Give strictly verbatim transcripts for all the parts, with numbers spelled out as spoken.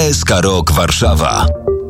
S K Rok Warszawa.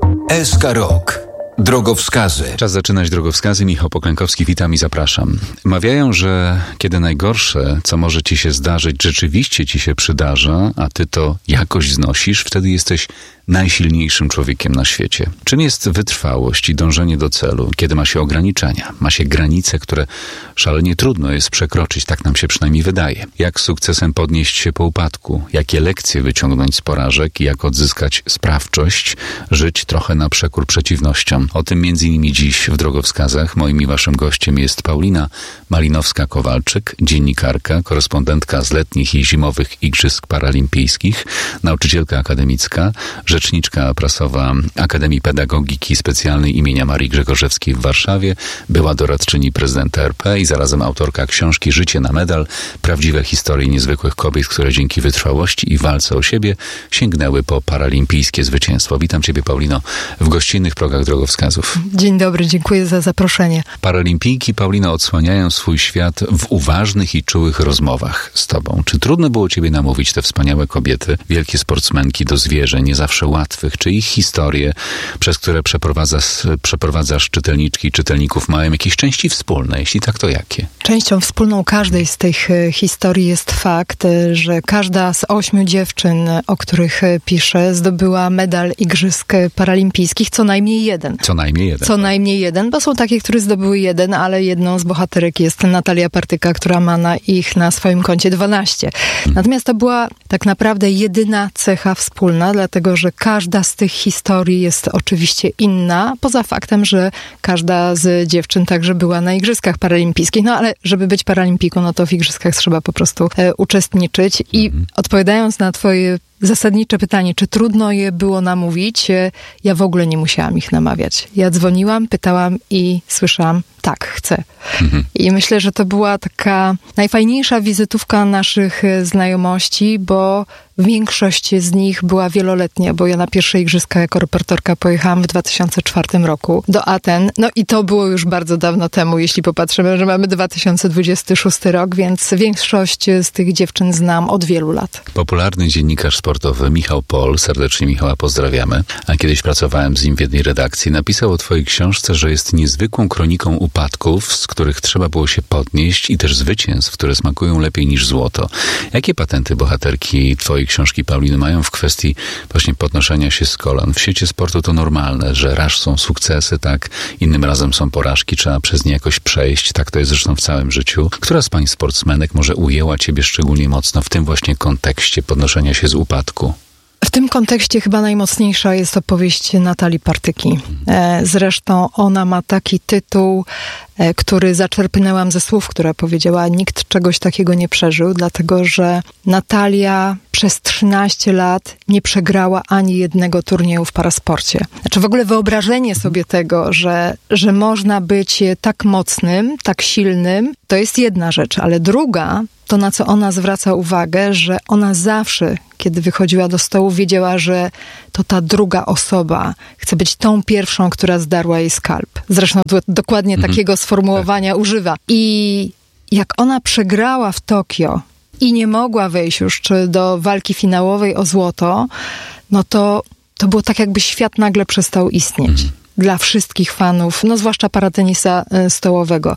S K Rok. Drogowskazy. Czas zaczynać drogowskazy. Michał Poklękowski, witam i zapraszam. Mawiają, że kiedy najgorsze, co może ci się zdarzyć, rzeczywiście ci się przydarza, a ty to jakoś znosisz, wtedy jesteś najsilniejszym człowiekiem na świecie. Czym jest wytrwałość i dążenie do celu, kiedy ma się ograniczenia, ma się granice, które szalenie trudno jest przekroczyć, tak nam się przynajmniej wydaje. Jak z sukcesem podnieść się po upadku, jakie lekcje wyciągnąć z porażek i jak odzyskać sprawczość, żyć trochę na przekór przeciwnościom. O tym między innymi dziś w drogowskazach. Moim i waszym gościem jest Paulina Malinowska-Kowalczyk, dziennikarka, korespondentka z letnich i zimowych Igrzysk Paralimpijskich, nauczycielka akademicka, rzeczniczka prasowa Akademii Pedagogiki Specjalnej imienia Marii Grzegorzewskiej w Warszawie, była doradczyni prezydenta R P i zarazem autorka książki Życie na medal. Prawdziwe historie niezwykłych kobiet, które dzięki wytrwałości i walce o siebie sięgnęły po paralimpijskie zwycięstwo. Witam ciebie, Paulino, w gościnnych progach drogowskazów. Dzień dobry, dziękuję za zaproszenie. Paralimpijki, Paulino, odsłaniają swój świat w uważnych i czułych rozmowach z tobą. Czy trudno było ciebie namówić te wspaniałe kobiety, wielkie sportsmenki do zwierzeń, nie zawsze łatwych, czy ich historie, przez które przeprowadzasz, przeprowadzasz czytelniczki i czytelników, mają jakieś części wspólne? Jeśli tak, to jakie? Częścią wspólną każdej z tych historii jest fakt, że każda z ośmiu dziewczyn, o których piszę, zdobyła medal Igrzysk Paralimpijskich, co najmniej jeden. Co najmniej jeden. Co najmniej jeden, bo są takie, które zdobyły jeden, ale jedną z bohaterek jest Natalia Partyka, która ma na ich na swoim koncie dwanaście. Hmm. Natomiast to była tak naprawdę jedyna cecha wspólna, dlatego że każda z tych historii jest oczywiście inna, poza faktem, że każda z dziewczyn także była na Igrzyskach Paralimpijskich. No ale żeby być paralimpiką, no to w Igrzyskach trzeba po prostu e, uczestniczyć. I hmm. odpowiadając na twoje zasadnicze pytanie, czy trudno je było namówić? Ja w ogóle nie musiałam ich namawiać. Ja dzwoniłam, pytałam i słyszałam, tak, chcę. Mhm. I myślę, że to była taka najfajniejsza wizytówka naszych znajomości, bo większość z nich była wieloletnia, bo ja na pierwsze igrzyska jako reporterka pojechałam w dwa tysiące czwartym roku do Aten. No i to było już bardzo dawno temu, jeśli popatrzymy, że mamy dwa tysiące dwudziesty szósty rok, więc większość z tych dziewczyn znam od wielu lat. Popularny dziennikarz sportowy Michał Pol, serdecznie Michała pozdrawiamy, a kiedyś pracowałem z nim w jednej redakcji, napisał o twojej książce, że jest niezwykłą kroniką upadków, z których trzeba było się podnieść, i też zwycięstw, które smakują lepiej niż złoto. Jakie patenty bohaterki twojej książki, Pauliny, mają w kwestii właśnie podnoszenia się z kolan? W świecie sportu to normalne, że raz są sukcesy, tak, innym razem są porażki, trzeba przez nie jakoś przejść, tak to jest zresztą w całym życiu. Która z pań sportsmenek może ujęła ciebie szczególnie mocno w tym właśnie kontekście podnoszenia się z upadku? W tym kontekście chyba najmocniejsza jest opowieść Natalii Partyki. Zresztą ona ma taki tytuł, który zaczerpnęłam ze słów, które powiedziała. Nikt czegoś takiego nie przeżył, dlatego że Natalia przez trzynaście lat nie przegrała ani jednego turnieju w parasporcie. Znaczy w ogóle wyobrażenie sobie tego, że, że można być tak mocnym, tak silnym, to jest jedna rzecz, ale druga, to na co ona zwraca uwagę, że ona zawsze, kiedy wychodziła do stołu, wiedziała, że to ta druga osoba chce być tą pierwszą, która zdarła jej skalp. Zresztą do, dokładnie mhm. takiego sformułowania tak. używa. I jak ona przegrała w Tokio i nie mogła wejść już czy do walki finałowej o złoto, no to, to było tak, jakby świat nagle przestał istnieć. Mhm. Dla wszystkich fanów, no zwłaszcza paratenisa stołowego.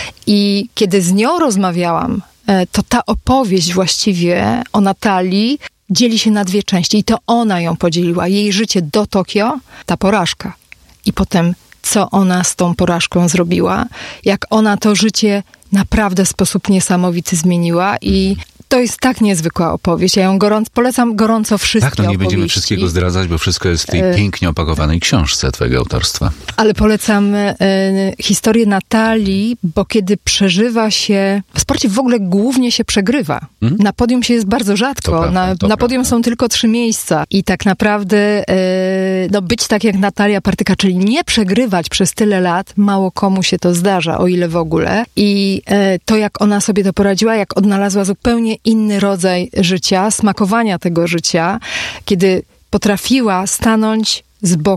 I kiedy z nią rozmawiałam, to ta opowieść właściwie o Natalii dzieli się na dwie części. I to ona ją podzieliła. Jej życie do Tokio, ta porażka. I potem, co ona z tą porażką zrobiła. Jak ona to życie naprawdę w sposób niesamowity zmieniła. I to jest tak niezwykła opowieść. Ja ją gorąco, polecam gorąco wszystkie Tak, no nie opowieści. będziemy wszystkiego zdradzać, bo wszystko jest w tej e... pięknie opakowanej książce twojego autorstwa. Ale polecam e, historię Natalii, bo kiedy przeżywa się... W sporcie w ogóle głównie się przegrywa. Hmm? Na podium się jest bardzo rzadko. To prawda, na to na podium prawda. są tylko trzy miejsca. I tak naprawdę e, no być tak jak Natalia Partyka, czyli nie przegrywać przez tyle lat, mało komu się to zdarza, o ile w ogóle. I e, to, jak ona sobie to poradziła, jak odnalazła zupełnie inny rodzaj życia, smakowania tego życia, kiedy potrafiła stanąć z boku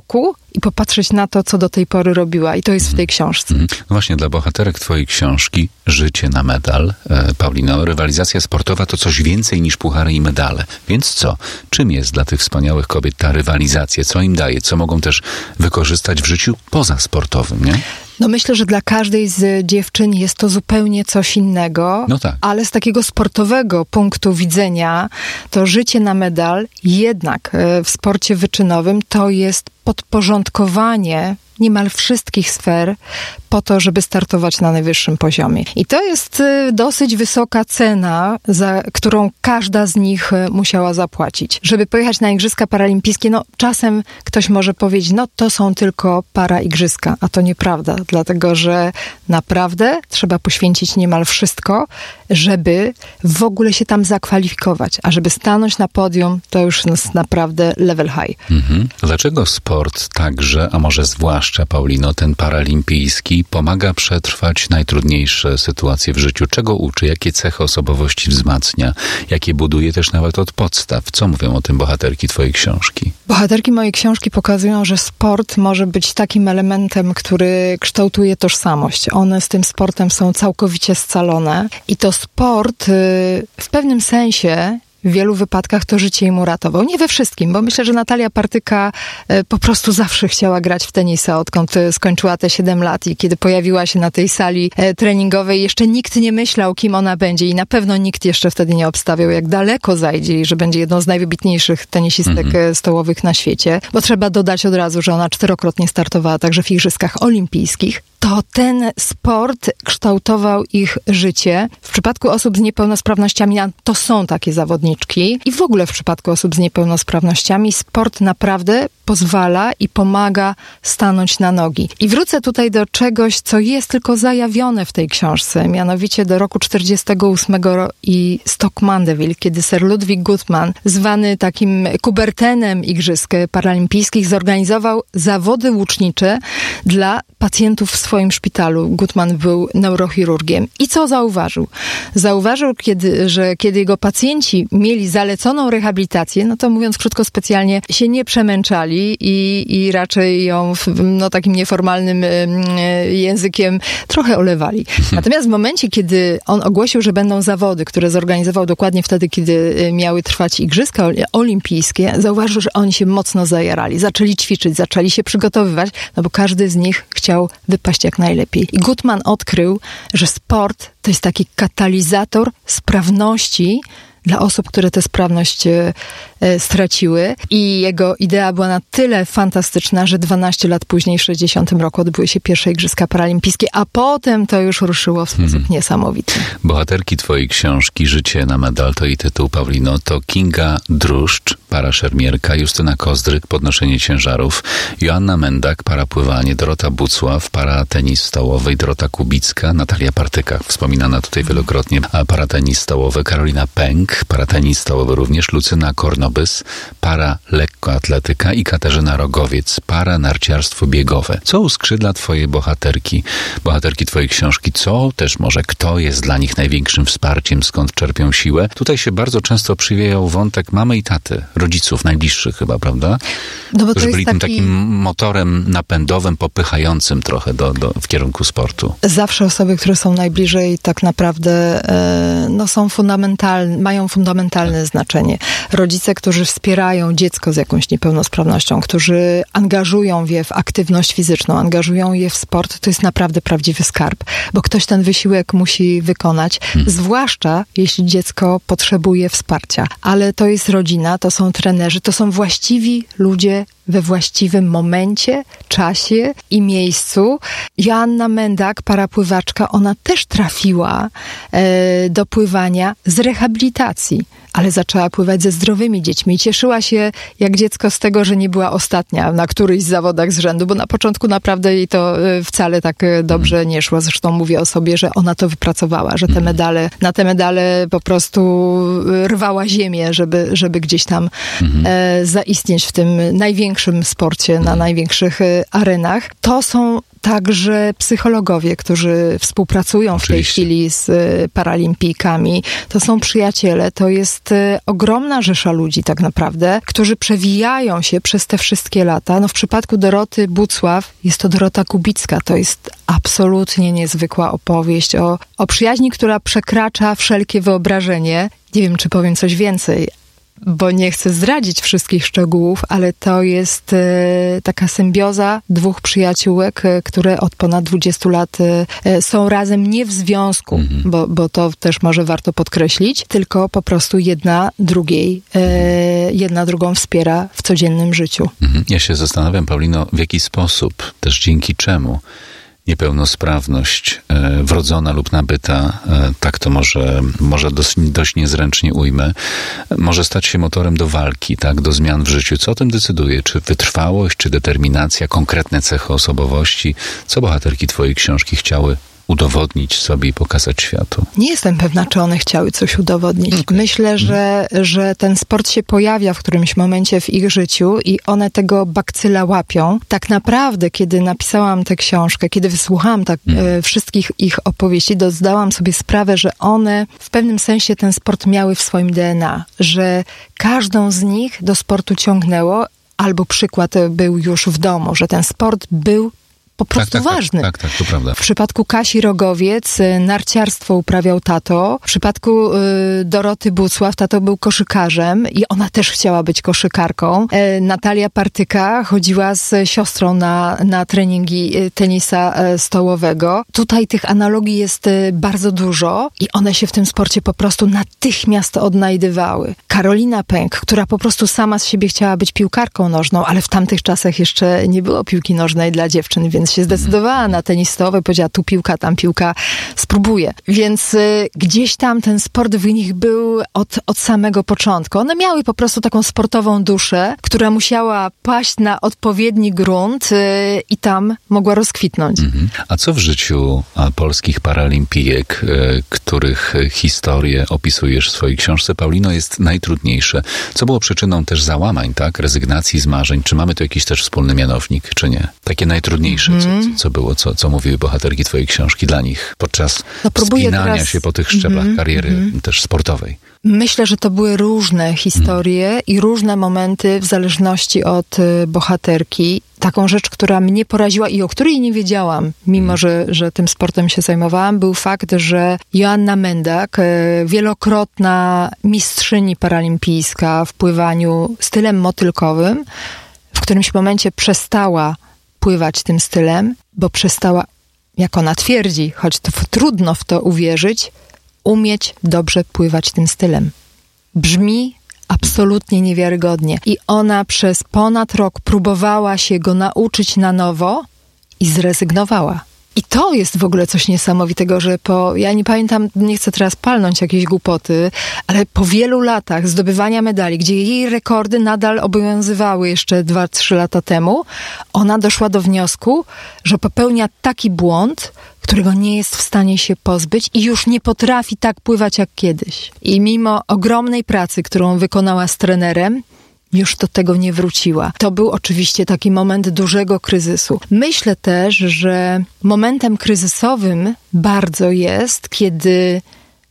i popatrzeć na to, co do tej pory robiła. I to jest w tej książce. No właśnie, dla bohaterek twojej książki Życie na medal, e, Paulino, rywalizacja sportowa to coś więcej niż puchary i medale. Więc co? Czym jest dla tych wspaniałych kobiet ta rywalizacja? Co im daje? Co mogą też wykorzystać w życiu pozasportowym, nie? No myślę, że dla każdej z dziewczyn jest to zupełnie coś innego, no tak. Ale z takiego sportowego punktu widzenia to życie na medal jednak w sporcie wyczynowym to jest podporządkowanie niemal wszystkich sfer po to, żeby startować na najwyższym poziomie. I to jest dosyć wysoka cena, za którą każda z nich musiała zapłacić. Żeby pojechać na Igrzyska Paralimpijskie, no czasem ktoś może powiedzieć, no to są tylko paraigrzyska, a to nieprawda, dlatego że naprawdę trzeba poświęcić niemal wszystko, żeby w ogóle się tam zakwalifikować, a żeby stanąć na podium, to już jest naprawdę level high. Mhm. Dlaczego sport także, a może zwłaszcza, Paulino, ten paralimpijski, pomaga przetrwać najtrudniejsze sytuacje w życiu? Czego uczy? Jakie cechy osobowości wzmacnia? Jakie buduje też nawet od podstaw? Co mówią o tym bohaterki twojej książki? Bohaterki mojej książki pokazują, że sport może być takim elementem, który kształtuje tożsamość. One z tym sportem są całkowicie scalone i to sport w pewnym sensie w wielu wypadkach to życie im uratował. Nie we wszystkim, bo myślę, że Natalia Partyka po prostu zawsze chciała grać w tenisa, odkąd skończyła te siedem lat i kiedy pojawiła się na tej sali treningowej, jeszcze nikt nie myślał, kim ona będzie i na pewno nikt jeszcze wtedy nie obstawiał, jak daleko zajdzie i że będzie jedną z najwybitniejszych tenisistek mhm. stołowych na świecie. Bo trzeba dodać od razu, że ona czterokrotnie startowała także w Igrzyskach Olimpijskich. To ten sport kształtował ich życie. W przypadku osób z niepełnosprawnościami to są takie zawodniczki i w ogóle w przypadku osób z niepełnosprawnościami sport naprawdę pozwala i pomaga stanąć na nogi. I wrócę tutaj do czegoś, co jest tylko zajawione w tej książce, mianowicie do roku czterdziestego ósmego i Stoke Mandeville, kiedy Sir Ludwig Guttmann, zwany takim Kubertenem Igrzysk Paralimpijskich, zorganizował zawody łucznicze dla pacjentów w swoim szpitalu. Guttmann był neurochirurgiem. I co zauważył? Zauważył, kiedy, że kiedy jego pacjenci mieli zaleconą rehabilitację, no to mówiąc krótko, specjalnie się nie przemęczali i, i raczej ją w, no, takim nieformalnym y, językiem trochę olewali. Natomiast w momencie, kiedy on ogłosił, że będą zawody, które zorganizował dokładnie wtedy, kiedy miały trwać Igrzyska Olimpijskie, zauważył, że oni się mocno zajarali. Zaczęli ćwiczyć, zaczęli się przygotowywać, no bo każdy z nich chciał wypaść jak najlepiej. I Guttmann odkrył, że sport to jest taki katalizator sprawności dla osób, które tę sprawność e, e, straciły. I jego idea była na tyle fantastyczna, że dwanaście lat później, w sześćdziesiątym roku, odbyły się pierwsze Igrzyska Paralimpijskie, a potem to już ruszyło w sposób hmm. niesamowity. Bohaterki twojej książki Życie na medal, to jej tytuł, Paulino, to Kinga Druszcz, paraszermierka, Justyna Kozdryk, podnoszenie ciężarów, Joanna Mendak, parapływanie, Dorota Bucław, paratenis stołowy, Dorota Kubicka, Natalia Partyka, wspominana tutaj wielokrotnie, a paratenis stołowy, Karolina Pęk, paratenis stołowy również, Lucyna Kornobys, para lekkoatletyka i Katarzyna Rogowiec, para narciarstwo biegowe. Co uskrzydla twoje bohaterki, bohaterki twojej książki? Co też może, kto jest dla nich największym wsparciem, skąd czerpią siłę? Tutaj się bardzo często przywijał wątek mamy i taty, rodziców najbliższych chyba, prawda? No bo to Którzy jest byli taki... tym takim motorem napędowym, popychającym trochę do, do, w kierunku sportu. Zawsze osoby, które są najbliżej, tak naprawdę e, no, są fundamentalne, mają fundamentalne tak. znaczenie. Rodzice, którzy wspierają dziecko z jakąś niepełnosprawnością, którzy angażują je w aktywność fizyczną, angażują je w sport, to jest naprawdę prawdziwy skarb, bo ktoś ten wysiłek musi wykonać, hmm. zwłaszcza jeśli dziecko potrzebuje wsparcia. Ale to jest rodzina, to są trenerzy, to są właściwi ludzie we właściwym momencie, czasie i miejscu. Joanna Mendak, parapływaczka, ona też trafiła e, do pływania z rehabilitacji, ale zaczęła pływać ze zdrowymi dziećmi i cieszyła się jak dziecko z tego, że nie była ostatnia na którychś zawodach z rzędu, bo na początku naprawdę jej to e, wcale tak dobrze nie szło. Zresztą mówię o sobie, że ona to wypracowała, że te medale, na te medale po prostu rwała ziemię, żeby, żeby gdzieś tam e, zaistnieć w tym największym sporcie, na największych arenach. To są także psychologowie, którzy współpracują Oczywiście. w tej chwili z paralimpijkami. To są przyjaciele, to jest ogromna rzesza ludzi tak naprawdę, którzy przewijają się przez te wszystkie lata. No w przypadku Doroty Bucław jest to Dorota Kubicka. To jest absolutnie niezwykła opowieść o, o przyjaźni, która przekracza wszelkie wyobrażenie. Nie wiem, czy powiem coś więcej, bo nie chcę zdradzić wszystkich szczegółów, ale to jest e, taka symbioza dwóch przyjaciółek, e, które od ponad dwudziestu lat e, są razem nie w związku, mhm. bo, bo to też może warto podkreślić, tylko po prostu jedna drugiej, e, jedna drugą wspiera w codziennym życiu. Mhm. Ja się zastanawiam, Paulino, w jaki sposób, też dzięki czemu niepełnosprawność e, wrodzona lub nabyta, e, tak to może, może dość, dość niezręcznie ujmę, może stać się motorem do walki, tak, do zmian w życiu. Co o tym decyduje? Czy wytrwałość, czy determinacja, konkretne cechy osobowości? Co bohaterki twojej książki chciały udowodnić sobie i pokazać światu? Nie jestem pewna, czy one chciały coś udowodnić. Okay. Myślę, że, że ten sport się pojawia w którymś momencie w ich życiu i one tego bakcyla łapią. Tak naprawdę, kiedy napisałam tę książkę, kiedy wysłuchałam tak, mm. e, wszystkich ich opowieści, to zdałam sobie sprawę, że one w pewnym sensie ten sport miały w swoim D N A, że każdą z nich do sportu ciągnęło, albo przykład był już w domu, że ten sport był po prostu tak, tak, ważny. Tak, tak, tak, to prawda. W przypadku Kasi Rogowiec narciarstwo uprawiał tato. W przypadku y, Doroty Bucław tato był koszykarzem i ona też chciała być koszykarką. E, Natalia Partyka chodziła z siostrą na, na treningi tenisa e, stołowego. Tutaj tych analogii jest e, bardzo dużo i one się w tym sporcie po prostu natychmiast odnajdywały. Karolina Pęk, która po prostu sama z siebie chciała być piłkarką nożną, ale w tamtych czasach jeszcze nie było piłki nożnej dla dziewczyn, więc się zdecydowała na tenis stołowy, powiedziała tu piłka, tam piłka, spróbuję. Więc y, gdzieś tam ten sport w nich był od, od samego początku. One miały po prostu taką sportową duszę, która musiała paść na odpowiedni grunt y, i tam mogła rozkwitnąć. Mhm. A co w życiu a, polskich paralimpijek, y, których historię opisujesz w swojej książce, Paulino, jest najtrudniejsze? Co było przyczyną też załamań, tak? Rezygnacji z marzeń? Czy mamy tu jakiś też wspólny mianownik, czy nie? Takie najtrudniejsze. Co, co było, co, co mówiły bohaterki twojej książki dla nich podczas no, wspinania teraz... się po tych szczeblach mm-hmm, kariery mm-hmm. też sportowej? Myślę, że to były różne historie mm. i różne momenty w zależności od y, bohaterki. Taką rzecz, która mnie poraziła i o której nie wiedziałam, mimo mm. że, że tym sportem się zajmowałam, był fakt, że Joanna Mendak, y, wielokrotna mistrzyni paralimpijska w pływaniu stylem motylkowym, w którymś momencie przestała pływać tym stylem, bo przestała, jak ona twierdzi, choć to trudno w to uwierzyć, umieć dobrze pływać tym stylem. Brzmi absolutnie niewiarygodnie. I ona przez ponad rok próbowała się go nauczyć na nowo i zrezygnowała. I to jest w ogóle coś niesamowitego, że po, ja nie pamiętam, nie chcę teraz palnąć jakiejś głupoty, ale po wielu latach zdobywania medali, gdzie jej rekordy nadal obowiązywały jeszcze dwa trzy lata temu, ona doszła do wniosku, że popełnia taki błąd, którego nie jest w stanie się pozbyć i już nie potrafi tak pływać jak kiedyś. I mimo ogromnej pracy, którą wykonała z trenerem, już do tego nie wróciła. To był oczywiście taki moment dużego kryzysu. Myślę też, że momentem kryzysowym bardzo jest, kiedy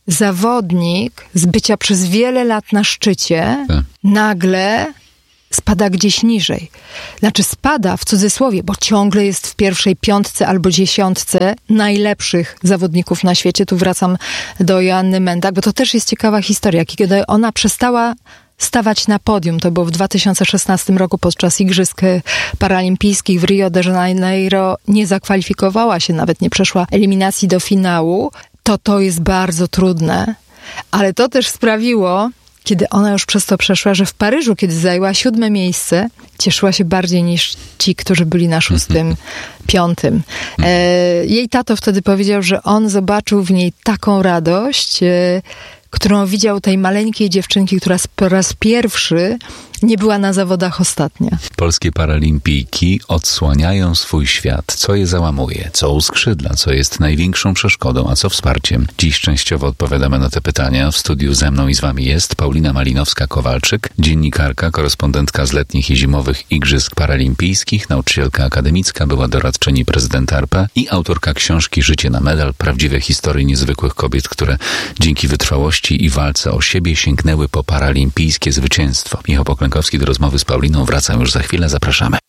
zawodnik z bycia przez wiele lat na szczycie tak. nagle spada gdzieś niżej. Znaczy spada w cudzysłowie, bo ciągle jest w pierwszej piątce albo dziesiątce najlepszych zawodników na świecie. Tu wracam do Joanny Mendak, bo to też jest ciekawa historia. Kiedy ona przestała stawać na podium, to było w dwa tysiące szesnastym roku podczas Igrzysk Paralimpijskich w Rio de Janeiro, nie zakwalifikowała się, nawet nie przeszła eliminacji do finału, to to jest bardzo trudne. Ale to też sprawiło, kiedy ona już przez to przeszła, że w Paryżu, kiedy zajęła siódme miejsce, cieszyła się bardziej niż ci, którzy byli na szóstym, piątym. E, jej tato wtedy powiedział, że on zobaczył w niej taką radość, e, którą widział tej maleńkiej dziewczynki, która po raz pierwszy nie była na zawodach ostatnia. Polskie paralimpijki odsłaniają swój świat. Co je załamuje? Co uskrzydla? Co jest największą przeszkodą? A co wsparciem? Dziś częściowo odpowiadamy na te pytania. W studiu ze mną i z wami jest Paulina Malinowska-Kowalczyk, dziennikarka, korespondentka z letnich i zimowych Igrzysk Paralimpijskich, nauczycielka akademicka, była doradczyni prezydenta R P i autorka książki Życie na medal. Prawdziwe historie niezwykłych kobiet, które dzięki wytrwałości i walce o siebie sięgnęły po paralimpijskie zwycięstwo. Michał Poklękowski do rozmowy z Pauliną. Wracam już za chwilę. Zapraszamy.